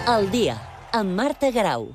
Al dia, amb Marta Grau.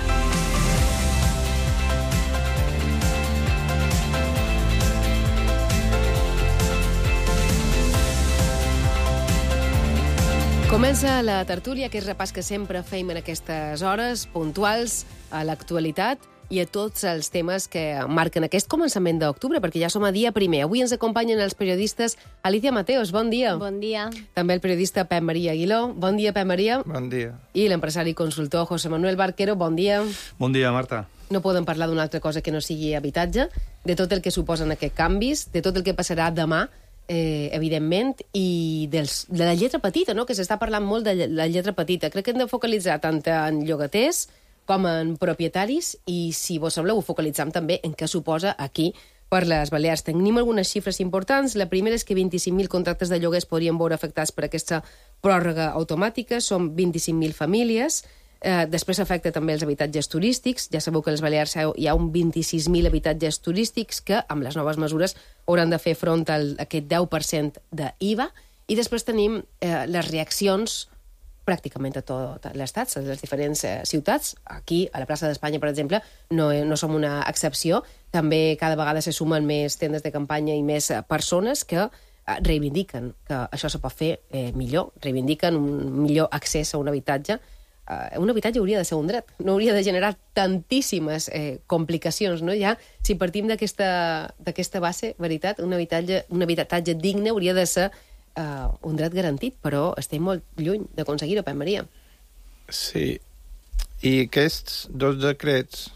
Comença la tertúlia, que és repàs que sempre fem en aquestes hores, puntuals, a l'actualitat i a tots els temes que marquen aquest començament d'octubre, perquè ja som a dia primer. Avui ens acompanyen els periodistes Alicia Mateos, bon dia. Bon dia. També el periodista Pep Maria Aguiló. Bon dia, Pep Maria. Bon dia. I l'empresari i consultor José Manuel Barquero. Bon dia. Bon dia, Marta. No podem parlar d'una altra cosa que no sigui habitatge, de tot el que suposen aquests canvis, de tot el que passarà demà, evidentment, i de la lletra petita, no? Que s'està parlant molt de la lletra petita. Crec que hem de focalitzar tant en llogaters com en propietaris i, si vos voleu, ho focalitzam també en què suposa aquí per les Balears. Tenim algunes xifres importants. La primera és que 25.000 contractes de lloguers podrien veure afectats per aquesta pròrroga automàtica. Són 25.000 famílies. Després afecta també els habitatges turístics. Ja sabeu que a les Balears hi ha un 26.000 habitatges turístics que, amb les noves mesures, hauran de fer front a aquest 10% d'IVA. I després tenim les reaccions pràcticament a tot l'estat, a les diferents ciutats. Aquí, a la plaça d'Espanya, per exemple, no som una excepció. També cada vegada se sumen més tendes de campanya i més persones que reivindiquen que això se pot fer millor, reivindiquen un millor accés a un habitatge. Un habitatge hauria de ser un dret, no hauria de generar tantíssimes complicacions, no? Ja, si partim d'aquesta base, veritat, un habitatge digne hauria de ser un dret garantit, però estem molt lluny d'aconseguir-ho, Pep Maria. Sí, i aquests dos decrets,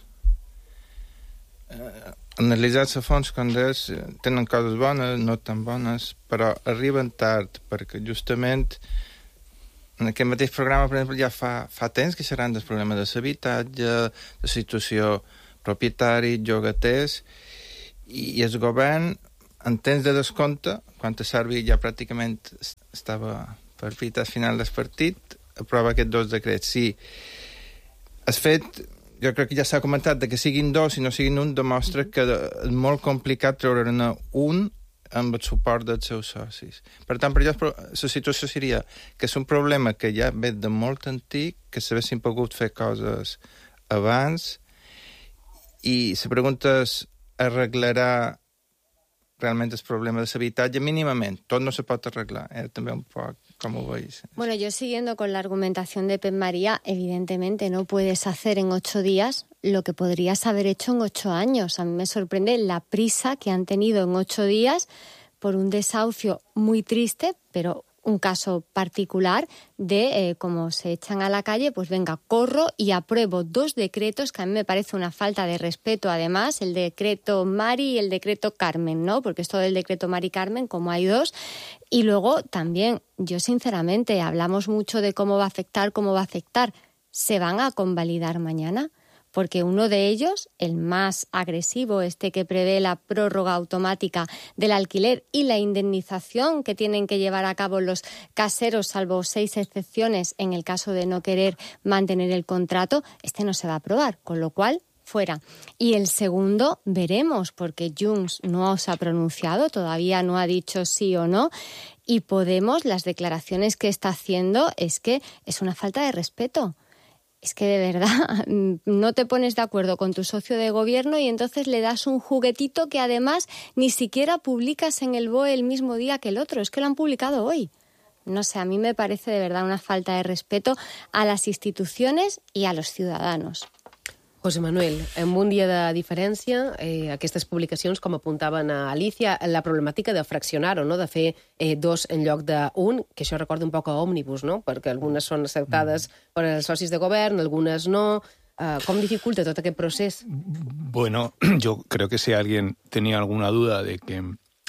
analitzats a fons, com deies, tenen coses bones, no tan bones, però arriben tard, perquè justament en aquest mateix programa, per exemple, ja fa temps que seran dels problemes de l'habitatge, de situació propietari, llogaters, i el govern, en temps de descompte, quan a Sàrvia ja pràcticament estava per fitar al final del partit, aprova aquests dos decrets. Sí, el fet, jo crec que ja s'ha comentat, de que siguin dos i no siguin un, demostra que és molt complicat treure-ne un amb el suport dels seus socis. Per tant, per allò, la situació seria que és un problema que ja ve de molt antic, que s'haguessin pogut fer coses abans, i la pregunta és, arreglarà realment el problema de l'habitatge mínimament? Tot no se pot arreglar, també un poc com ho veis. Bueno, yo siguiendo con la argumentación de Pep María, evidentemente no puedes hacer en 8 días lo que podrías haber hecho en 8 años. A mí me sorprende la prisa que han tenido en 8 días por un desahucio muy triste, pero un caso particular de cómo se echan a la calle, pues venga, corro y apruebo 2 decretos que a mí me parece una falta de respeto, además, el decreto Mari y el decreto Carmen, ¿no? Porque esto del decreto Mari Carmen, como hay 2, y luego también, yo sinceramente, hablamos mucho de cómo va a afectar, ¿se van a convalidar mañana? Porque uno de ellos, el más agresivo, que prevé la prórroga automática del alquiler y la indemnización que tienen que llevar a cabo los caseros, salvo 6 excepciones en el caso de no querer mantener el contrato, no se va a aprobar, con lo cual, fuera. Y el segundo, veremos, porque Junts no se ha pronunciado, todavía no ha dicho sí o no, y Podemos, las declaraciones que está haciendo es que es una falta de respeto. Es que de verdad no te pones de acuerdo con tu socio de gobierno y entonces le das un juguetito que además ni siquiera publicas en el BOE el mismo día que el otro. Es que lo han publicado hoy. No sé, a mí me parece de verdad una falta de respeto a las instituciones y a los ciudadanos. José Manuel, en un dia de diferència, aquestes publicacions, com apuntaven a Alicia, la problemàtica de fraccionar-ho, no? De fer 2 en lloc d'un, que això recorda un poc a òmnibus, no? Perquè algunes són acceptades per als socis de govern, algunes no. ¿Cómo dificulta todo este proceso? Bueno, yo creo que si alguien tenía alguna duda de que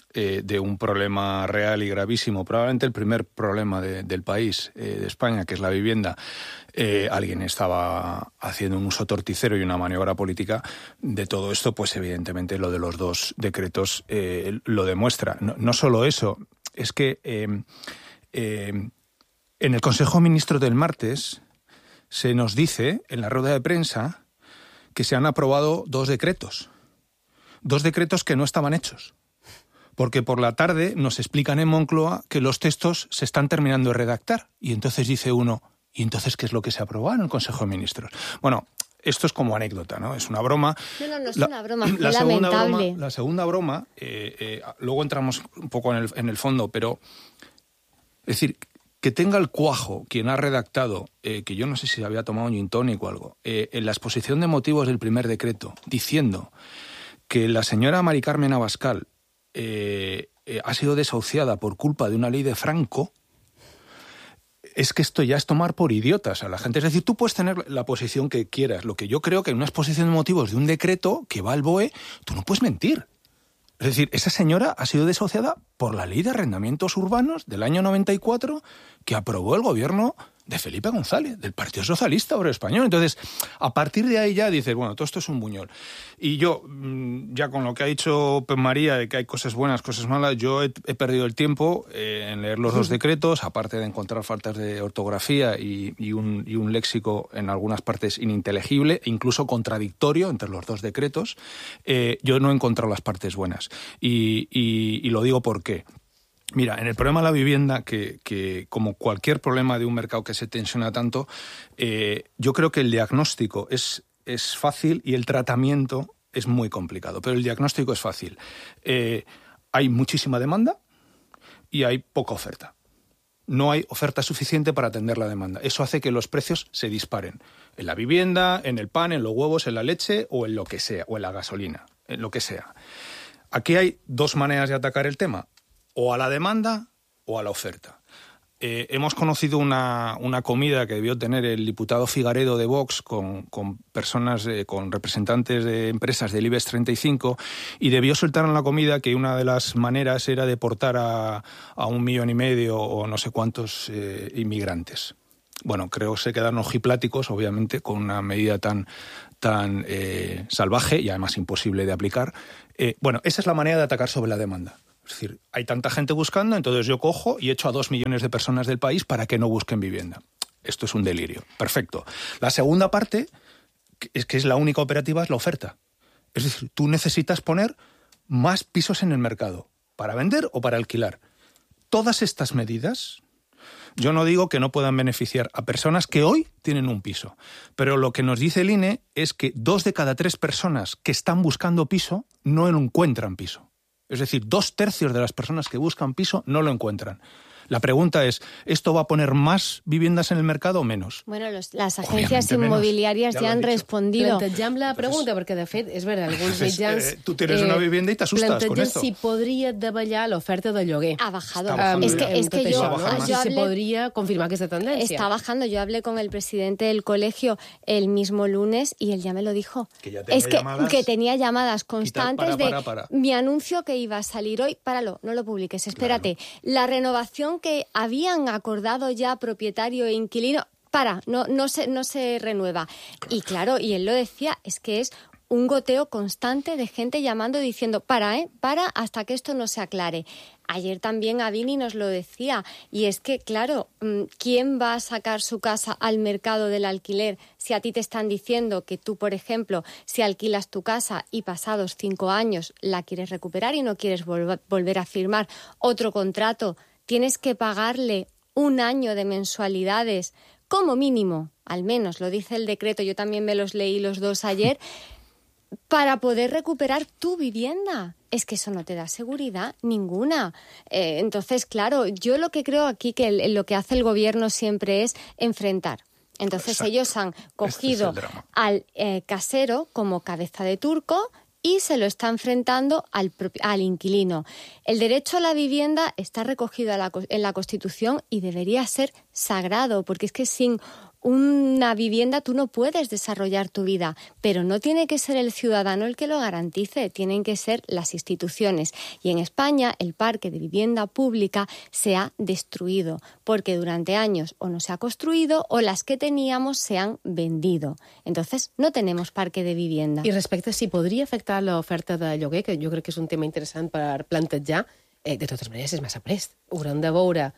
de un problema real y gravísimo, probablemente el primer problema del país, de España, que es la vivienda, alguien estaba haciendo un uso torticero y una maniobra política de todo esto, pues evidentemente lo de los 2 decretos lo demuestra. No solo eso, es que en el Consejo de Ministros del martes se nos dice, en la rueda de prensa, que se han aprobado 2 decretos. 2 decretos que no estaban hechos. Porque por la tarde nos explican en Moncloa que los textos se están terminando de redactar. Y entonces dice uno, ¿Y entonces qué es lo que se aprobó en el Consejo de Ministros? Bueno, esto es como anécdota, ¿no? Es una broma. No es una broma, fue lamentable. La segunda broma, luego entramos un poco en el fondo, pero es decir, que tenga el cuajo quien ha redactado, que yo no sé si había tomado un gin tonic o algo, en la exposición de motivos del primer decreto, diciendo que la señora Mari Carmen Abascal ha sido desahuciada por culpa de una ley de Franco, es que esto ya es tomar por idiotas a la gente. Es decir, tú puedes tener la posición que quieras. Lo que yo creo que en una exposición de motivos de un decreto que va al BOE, tú no puedes mentir. Es decir, esa señora ha sido desahuciada por la ley de arrendamientos urbanos del año 94 que aprobó el gobierno de Felipe González, del Partido Socialista Obrero Español. Entonces, a partir de ahí ya dices, bueno, todo esto es un buñol. Y yo, ya con lo que ha dicho Pep María, de que hay cosas buenas, cosas malas, yo he perdido el tiempo en leer los dos decretos, aparte de encontrar faltas de ortografía y un léxico en algunas partes ininteligible, e incluso contradictorio entre los dos decretos. Yo no he encontrado las partes buenas. Y lo digo por qué. Mira, en el problema de la vivienda, que como cualquier problema de un mercado que se tensiona tanto, yo creo que el diagnóstico es fácil y el tratamiento es muy complicado, pero el diagnóstico es fácil. Hay muchísima demanda y hay poca oferta. No hay oferta suficiente para atender la demanda. Eso hace que los precios se disparen. En la vivienda, en el pan, en los huevos, en la leche o en lo que sea, o en la gasolina, en lo que sea. Aquí hay dos maneras de atacar el tema. O a la demanda o a la oferta. Hemos conocido una comida que debió tener el diputado Figaredo de Vox con personas, con representantes de empresas del IBEX 35 y debió soltar en la comida que una de las maneras era deportar a 1,5 millones o no sé cuántos inmigrantes. Bueno, creo que se quedaron ojipláticos, obviamente, con una medida tan salvaje y además imposible de aplicar. Bueno, esa es la manera de atacar sobre la demanda. Es decir, hay tanta gente buscando, entonces yo cojo y echo a 2 millones de personas del país para que no busquen vivienda. Esto es un delirio. Perfecto. La segunda parte, que es la única operativa, es la oferta. Es decir, tú necesitas poner más pisos en el mercado, para vender o para alquilar. Todas estas medidas, yo no digo que no puedan beneficiar a personas que hoy tienen un piso, pero lo que nos dice el INE es que 2 de cada 3 personas que están buscando piso no encuentran piso. Es decir, 2/3 de las personas que buscan piso no lo encuentran. La pregunta es, ¿esto va a poner más viviendas en el mercado o menos? Bueno, las agencias inmobiliarias ya han respondido. Plantegem la pregunta, perquè de fet, és veritat, alguns mitjans... Tu tienes una vivienda y te asustas con esto. Si podria davallar l'oferta de lloguer. Ha bajado. Es que yo se podría confirmar esta tendencia. Está bajando. Yo hablé con el presidente del colegio el mismo lunes y él ya me lo dijo. Que tenía llamadas constantes para. Mi anuncio que iba a salir hoy, páralo, no lo publiques, espérate. Claro. La renovación que habían acordado ya propietario e inquilino, no se renueva. Y claro, y él lo decía, es que es un goteo constante de gente llamando diciendo, para hasta que esto no se aclare. Ayer también Avini nos lo decía, y es que, claro, ¿quién va a sacar su casa al mercado del alquiler si a ti te están diciendo que tú, por ejemplo, si alquilas tu casa y pasados 5 años la quieres recuperar y no quieres volver a firmar otro contrato, tienes que pagarle 1 año de mensualidades como mínimo, al menos lo dice el decreto, yo también me los leí los 2 ayer, para poder recuperar tu vivienda? Es que eso no te da seguridad ninguna. Entonces, claro, yo lo que creo aquí que lo que hace el gobierno siempre es enfrentar. Entonces, exacto, ellos han cogido al casero como cabeza de turco y se lo está enfrentando al inquilino. El derecho a la vivienda está recogido en la Constitución y debería ser sagrado, porque es que sin una vivienda tú no puedes desarrollar tu vida, pero no tiene que ser el ciudadano el que lo garantice, tienen que ser las instituciones. Y en España el parque de vivienda pública se ha destruido, porque durante años o no se ha construido o las que teníamos se han vendido. Entonces no tenemos parque de vivienda. I respecte a si podria afectar l'oferta de lloguer, que jo crec que és un tema interessant per plantejar, de totes maneres és massa prest. Haurem de veure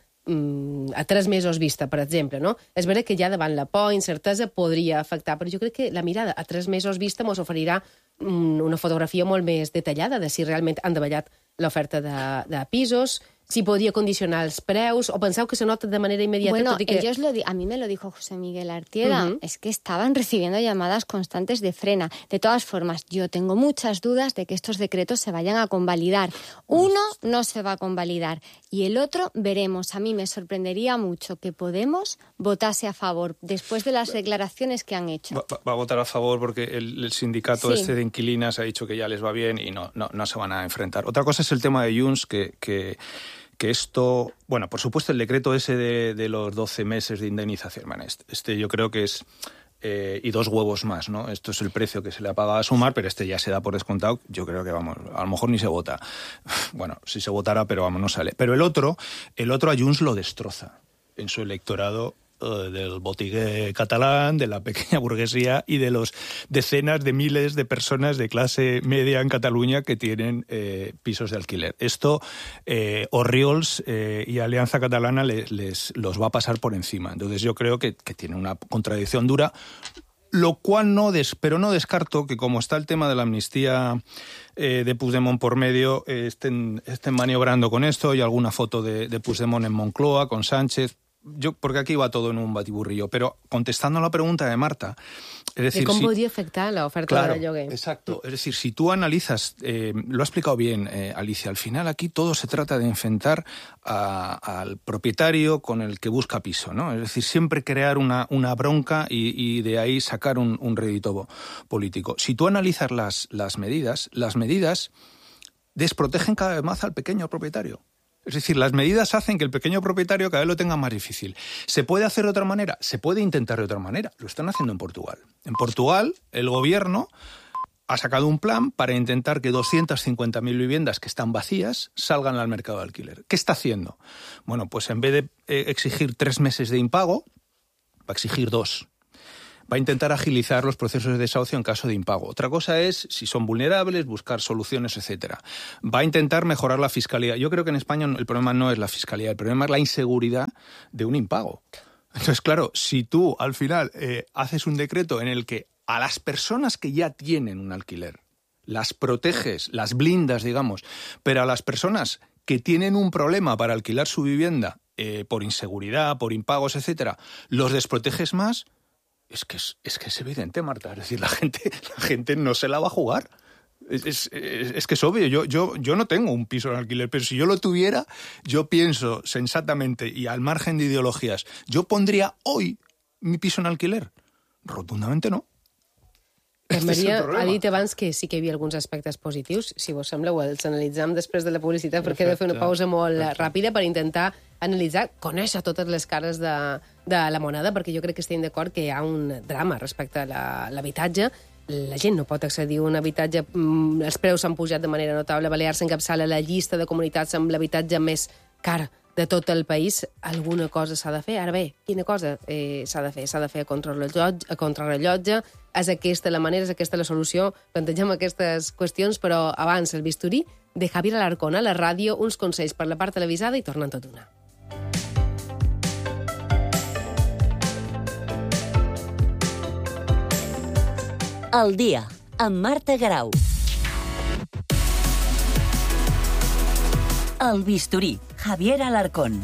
a 3 mesos vista, per exemple, no? És veritat que ja davant la por, incertesa, podria afectar, però jo crec que la mirada a 3 mesos vista ens oferirà una fotografia molt més detallada de si realment han davallat l'oferta de pisos, si podia condicionar els preus, o penseu que se nota de manera immediata? Bueno, tot i que... a mí me lo dijo José Miguel Artieda, es que estaban recibiendo llamadas constantes de frena. De todas formas, yo tengo muchas dudas de que estos decretos se vayan a convalidar. Uno no se va a convalidar y el otro veremos. A mí me sorprendería mucho que Podemos votase a favor después de las declaraciones que han hecho. Va a votar a favor porque el sindicato Sí. de inquilinas ha dicho que ya les va bien y no se van a enfrentar. Otra cosa es el tema de Junts, que esto... Bueno, por supuesto, el decreto ese de los 12 meses de indemnización, bueno, este yo creo que es... y 2 huevos más, ¿no? Esto es el precio que se le ha pagado a Sumar, pero este ya se da por descontado. Yo creo que, vamos, a lo mejor ni se vota. Bueno, si se votara, pero vamos, no sale. Pero el otro a Junts lo destroza en su electorado del botiguer catalán, de la pequeña burguesía y de los decenas de miles de personas de clase media en Cataluña que tienen pisos de alquiler. Esto Orriols y Alianza Catalana los va a pasar por encima. Entonces yo creo que tiene una contradicción dura, lo cual pero no descarto que, como está el tema de la amnistía de Puigdemont por medio, estén maniobrando con esto. Y alguna foto de Puigdemont en Moncloa con Sánchez. Porque aquí va todo en un batiburrillo, pero contestando a la pregunta de Marta, es decir... De com podria afectar l'oferta de lloguer. Exacto. Es decir, si tú analizas, lo ha explicado bien Alicia, al final aquí todo se trata de enfrentar al propietario con el que busca piso, ¿no? Es decir, siempre crear una bronca y de ahí sacar un rédito político. Si tú analizas las medidas desprotegen cada vez más al pequeño propietario. Es decir, las medidas hacen que el pequeño propietario cada vez lo tenga más difícil. ¿Se puede hacer de otra manera? Se puede intentar de otra manera. Lo están haciendo en Portugal. En Portugal, el gobierno ha sacado un plan para intentar que 250.000 viviendas que están vacías salgan al mercado de alquiler. ¿Qué está haciendo? Bueno, pues en vez de exigir 3 meses de impago, va a exigir 2. Va a intentar agilizar los procesos de desahucio en caso de impago. Otra cosa es, si son vulnerables, buscar soluciones, etcétera. Va a intentar mejorar la fiscalidad. Yo creo que en España el problema no es la fiscalidad, el problema es la inseguridad de un impago. Entonces, claro, si tú al final haces un decreto en el que a las personas que ya tienen un alquiler las proteges, las blindas, digamos, pero a las personas que tienen un problema para alquilar su vivienda por inseguridad, por impagos, etcétera, los desproteges más... Es que es evidente, Marta. Es decir, la gente no se la va a jugar. Es que es obvio. Yo no tengo un piso en alquiler, pero si yo lo tuviera, yo pienso sensatamente y al margen de ideologías, ¿yo pondría hoy mi piso en alquiler? Rotundamente no. Maria ha dit abans que sí que hi havia alguns aspectes positius. Si vos sembla, els analitzam després de la publicitat, perquè he de fer una pausa molt ràpida per intentar analitzar, conèixer totes les cares de la moneda, perquè jo crec que estem d'acord que hi ha un drama respecte a l'habitatge. La gent no pot accedir a un habitatge, els preus s'han pujat de manera notable, Balears s'encapçala la llista de comunitats amb l'habitatge més car de tot el país. Alguna cosa s'ha de fer. Ara bé, quina cosa s'ha de fer? S'ha de fer a contrarrellotge. És aquesta la manera, és aquesta la solució? Plantegem aquestes qüestions, però abans el bisturí de Javier Alarcón a la ràdio, uns consells per la part televisada i tornen tot una. El dia, amb Marta Garau. El bisturí, Javier Alarcón.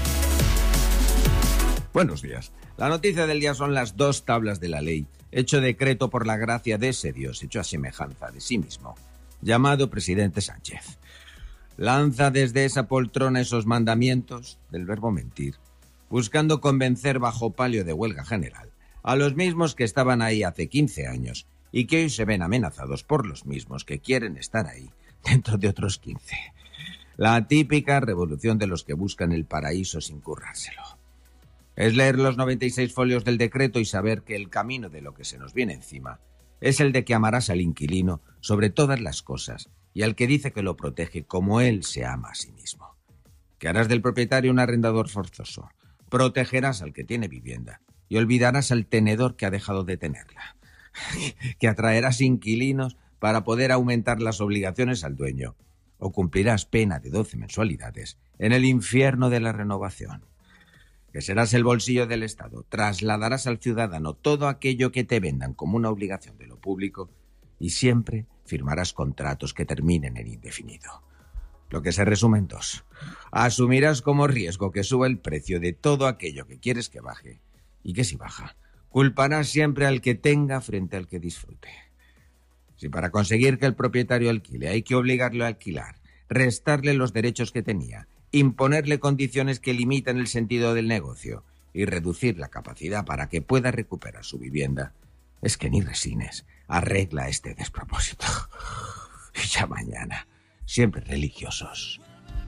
Buenos días. La noticia del día son las 2 tablas de la ley, hecho decreto por la gracia de ese Dios, hecho a semejanza de sí mismo, llamado presidente Sánchez. Lanza desde esa poltrona esos mandamientos del verbo mentir, buscando convencer bajo palio de huelga general a los mismos que estaban ahí hace 15 años y que hoy se ven amenazados por los mismos que quieren estar ahí dentro de otros 15. La típica revolución de los que buscan el paraíso sin currárselo. Es leer los 96 folios del decreto y saber que el camino de lo que se nos viene encima es el de que amarás al inquilino sobre todas las cosas y al que dice que lo protege como él se ama a sí mismo. Que harás del propietario un arrendador forzoso, protegerás al que tiene vivienda y olvidarás al tenedor que ha dejado de tenerla. Que atraerás inquilinos para poder aumentar las obligaciones al dueño o cumplirás pena de 12 mensualidades en el infierno de la renovación. Que serás el bolsillo del Estado, trasladarás al ciudadano todo aquello que te vendan como una obligación de lo público y siempre firmarás contratos que terminen en indefinido. lo que se resume en dos. Asumirás como riesgo que suba el precio de todo aquello que quieres que baje. Y que si baja, culparás siempre al que tenga frente al que disfrute. Si para conseguir que el propietario alquile hay que obligarlo a alquilar, restarle los derechos que tenía, imponerle condiciones que limitan el sentido del negocio y reducir la capacidad para que pueda recuperar su vivienda, es que ni resines, arregla este despropósito. Y ya mañana, siempre religiosos,